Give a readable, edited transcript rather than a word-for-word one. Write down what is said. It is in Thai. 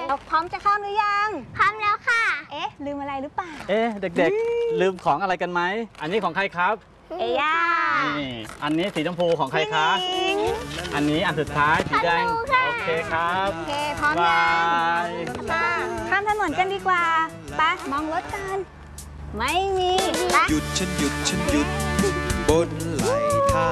เราพร้อมจะข้ามหรือยังพร้อมแล้วค่ะเอ๊ะลืมอะไรหรือเปล่าเด็กๆลืมของอะไรกันไหมอันนี้ของใครครับเอย่านี่อันนี้สีชมพูของใครคะอันนี้อันสุดท้ายสีแดงโอเคครับโอเคพร้อมยังมาข้ามถนนกันดีกว่าไปมองรถกันไม่มีไปหยุดฉันหยุดบนไหล